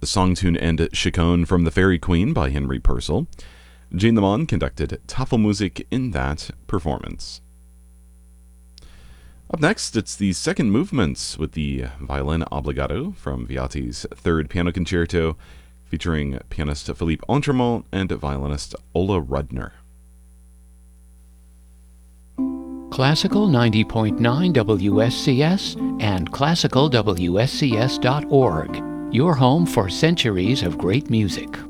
song tune and Chaconne from The Fairy Queen by Henry Purcell. Jane Lamont conducted Tafelmusik in that performance. Up next, it's the second movement with the violin obbligato from Viotti's Third Piano Concerto, featuring pianist Philippe Entremont and violinist Ola Rudner. Classical 90.9 WSCS and classicalwscs.org, your home for centuries of great music.